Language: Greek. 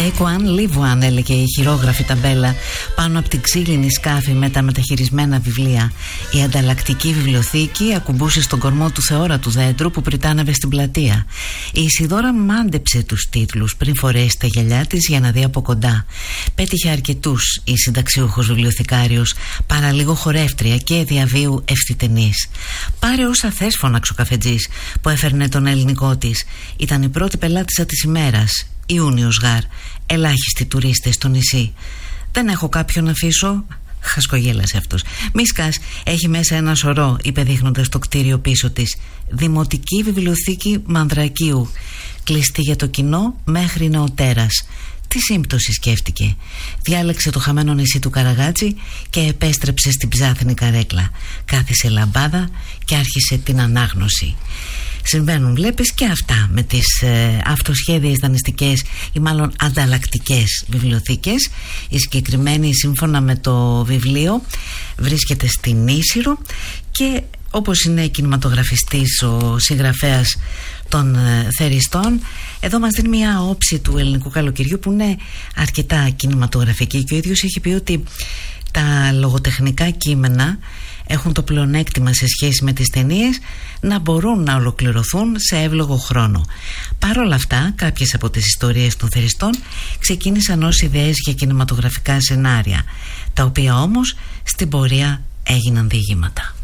Take one, leave one, έλεγε η χειρόγραφη ταμπέλα πάνω από την ξύλινη σκάφη με τα μεταχειρισμένα βιβλία. Η ανταλλακτική βιβλιοθήκη ακουμπούσε στον κορμό του θεόρατου δέντρου που πριτάνευε στην πλατεία. Η Ισιδώρα μάντεψε τους τίτλους πριν φορέσει τα γυαλιά της για να δει από κοντά. Πέτυχε αρκετούς η συνταξιούχος βιβλιοθηκάριος, παραλίγο χορεύτρια και διαβίου ευθυτενής. «Πάρε όσα θες», φώναξε ο καφετζής που έφερνε τον ελληνικό της. Ήταν η πρώτη πελάτησα της ημέρας. Ιούνιος γάρ, ελάχιστοι τουρίστες στο νησί. «Δεν έχω κάποιον να αφήσω», χασκογέλασε αυτός. «Μη σκάς, έχει μέσα ένα σωρό», είπε δείχνοντας το κτίριο πίσω της. «Δημοτική βιβλιοθήκη Μανδρακίου, κλειστή για το κοινό μέχρι νεοτέρας». Τι σύμπτωση, σκέφτηκε. Διάλεξε το χαμένο νησί του Καραγάτσι και επέστρεψε στην ψάθινη καρέκλα. Κάθισε λαμπάδα και άρχισε την ανάγνωση. Συμβαίνουν, βλέπεις, και αυτά με τις αυτοσχέδιες δανειστικές ή μάλλον ανταλλακτικές βιβλιοθήκες. Η συγκεκριμένη, σύμφωνα με το βιβλίο, βρίσκεται στην Ίσυρο και όπως είναι κινηματογραφιστής ο συγγραφέας των Θεριστών, εδώ μας δίνει μια όψη του ελληνικού καλοκαιριού που είναι αρκετά κινηματογραφική και ο ίδιος έχει πει ότι τα λογοτεχνικά κείμενα έχουν το πλεονέκτημα σε σχέση με τις ταινίες να μπορούν να ολοκληρωθούν σε εύλογο χρόνο. Παρ' όλα αυτά, κάποιες από τις ιστορίες των Θεριστών ξεκίνησαν ως ιδέες για κινηματογραφικά σενάρια, τα οποία όμως στην πορεία έγιναν διηγήματα.